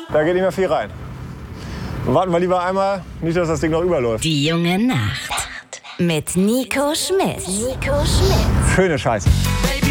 Da geht nicht mehr viel rein. Warten wir lieber einmal, nicht, dass das Ding noch überläuft. Die junge Nacht. Mit Nico Schmidt. Schöne Scheiße. Baby,